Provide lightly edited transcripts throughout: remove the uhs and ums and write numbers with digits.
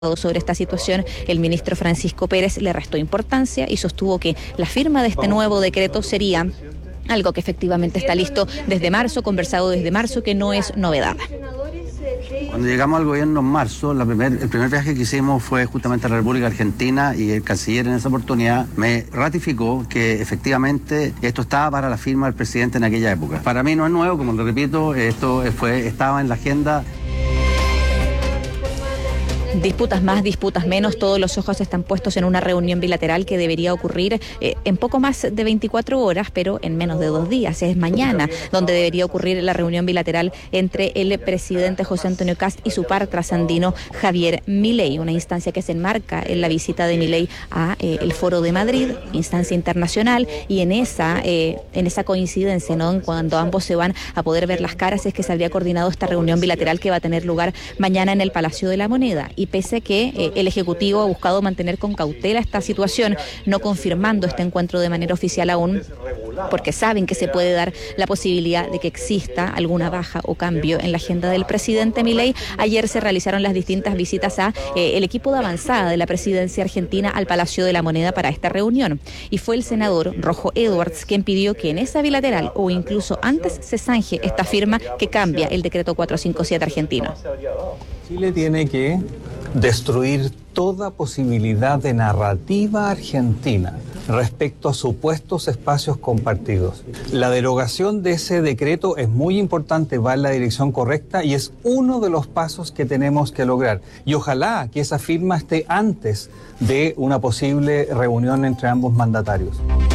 sobre esta situación, el ministro Francisco Pérez le restó importancia y sostuvo que la firma de este nuevo decreto sería algo que efectivamente está listo desde marzo, conversado desde marzo, que no es novedad. Cuando llegamos al gobierno en marzo, el primer viaje que hicimos fue justamente a la República Argentina y el canciller en esa oportunidad me ratificó que efectivamente esto estaba para la firma del presidente en aquella época. Para mí no es nuevo, como lo repito, esto estaba en la agenda. Disputas más, disputas menos, todos los ojos están puestos en una reunión bilateral que debería ocurrir en poco más de 24 horas, pero en menos de 2 días. Es mañana donde debería ocurrir la reunión bilateral entre el presidente José Antonio Kast y su par trasandino Javier Milei, una instancia que se enmarca en la visita de Milei a el Foro de Madrid, instancia internacional, y en esa coincidencia, ¿no?, cuando ambos se van a poder ver las caras, es que se habría coordinado esta reunión bilateral que va a tener lugar mañana en el Palacio de la Moneda. Y pese a que el Ejecutivo ha buscado mantener con cautela esta situación, no confirmando este encuentro de manera oficial aún, porque saben que se puede dar la posibilidad de que exista alguna baja o cambio en la agenda del presidente Milei, ayer se realizaron las distintas visitas a el equipo de avanzada de la presidencia argentina al Palacio de la Moneda para esta reunión. Y fue el senador Rojo Edwards quien pidió que en esa bilateral o incluso antes se zanje esta firma que cambia el decreto 457 argentino. Chile tiene que destruir toda posibilidad de narrativa argentina respecto a supuestos espacios compartidos. La derogación de ese decreto es muy importante, va en la dirección correcta y es uno de los pasos que tenemos que lograr. Y ojalá que esa firma esté antes de una posible reunión entre ambos mandatarios.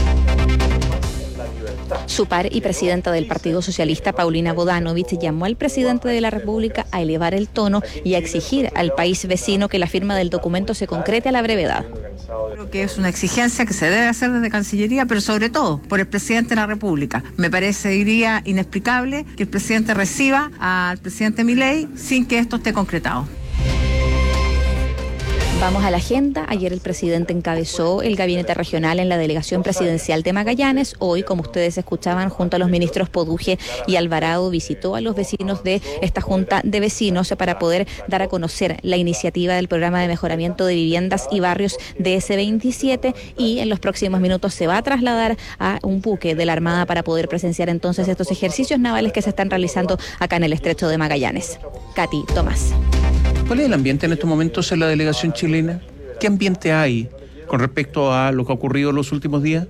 Su par y presidenta del Partido Socialista, Paulina Bodanovich, llamó al presidente de la República a elevar el tono y a exigir al país vecino que la firma del documento se concrete a la brevedad. Creo que es una exigencia que se debe hacer desde Cancillería, pero sobre todo por el presidente de la República. Me parecería inexplicable que el presidente reciba al presidente Milei sin que esto esté concretado. Vamos a la agenda. Ayer el presidente encabezó el gabinete regional en la delegación presidencial de Magallanes. Hoy, como ustedes escuchaban, junto a los ministros Poduje y Alvarado, visitó a los vecinos de esta junta de vecinos para poder dar a conocer la iniciativa del programa de mejoramiento de viviendas y barrios de S27, y en los próximos minutos se va a trasladar a un buque de la Armada para poder presenciar entonces estos ejercicios navales que se están realizando acá en el estrecho de Magallanes. Katy Tomás. ¿Cuál es el ambiente en estos momentos en la delegación chilena? ¿Qué ambiente hay con respecto a lo que ha ocurrido en los últimos días?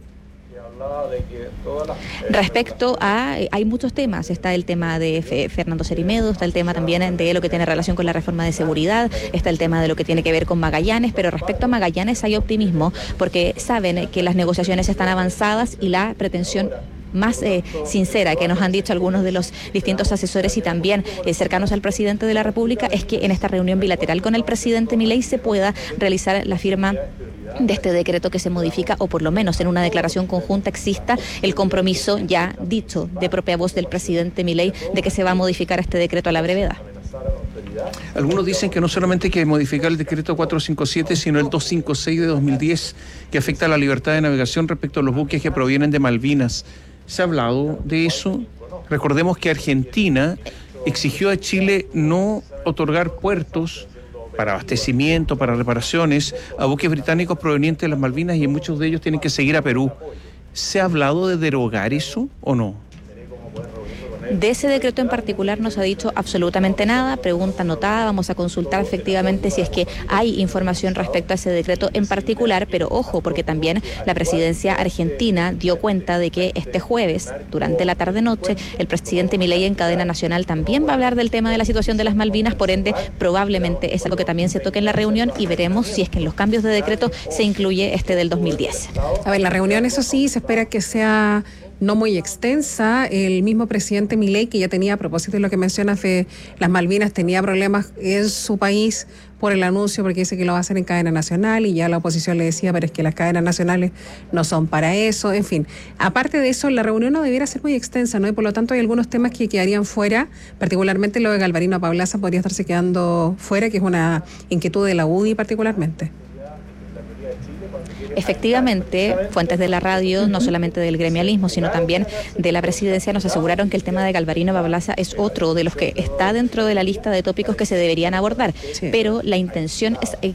Respecto a, hay muchos temas, está el tema de Fernando Cerimedo, está el tema también de lo que tiene relación con la reforma de seguridad, está el tema de lo que tiene que ver con Magallanes, pero respecto a Magallanes hay optimismo porque saben que las negociaciones están avanzadas y la pretensión más sincera que nos han dicho algunos de los distintos asesores y también cercanos al presidente de la República es que en esta reunión bilateral con el presidente Milei se pueda realizar la firma de este decreto que se modifica, o por lo menos en una declaración conjunta exista el compromiso ya dicho de propia voz del presidente Milei de que se va a modificar este decreto a la brevedad. Algunos dicen que no solamente hay que modificar el decreto 457, sino el 256 de 2010, que afecta a la libertad de navegación respecto a los buques que provienen de Malvinas. ¿Se ha hablado de eso? Recordemos que Argentina exigió a Chile no otorgar puertos para abastecimiento, para reparaciones, a buques británicos provenientes de las Malvinas, y muchos de ellos tienen que seguir a Perú. ¿Se ha hablado de derogar eso o no? De ese decreto en particular no se ha dicho absolutamente nada, pregunta anotada, vamos a consultar efectivamente si es que hay información respecto a ese decreto en particular, pero ojo, porque también la presidencia argentina dio cuenta de que este jueves, durante la tarde-noche, el presidente Milei en cadena nacional también va a hablar del tema de la situación de las Malvinas, por ende, probablemente es algo que también se toque en la reunión y veremos si es que en los cambios de decreto se incluye este del 2010. A ver, la reunión, eso sí, se espera que sea no muy extensa. El mismo presidente Milei, que ya tenía, a propósito de lo que mencionas de las Malvinas, tenía problemas en su país por el anuncio, porque dice que lo va a hacer en cadena nacional, y ya la oposición le decía, pero es que las cadenas nacionales no son para eso. En fin, aparte de eso, la reunión no debiera ser muy extensa, ¿no? Y por lo tanto hay algunos temas que quedarían fuera, particularmente lo de Galvarino Paulaza podría estarse quedando fuera, que es una inquietud de la UDI particularmente. Efectivamente, fuentes de la radio, no solamente del gremialismo, sino también de la presidencia, nos aseguraron que el tema de Galvarino Bablaza es otro de los que está dentro de la lista de tópicos que se deberían abordar. Sí. Pero la intención es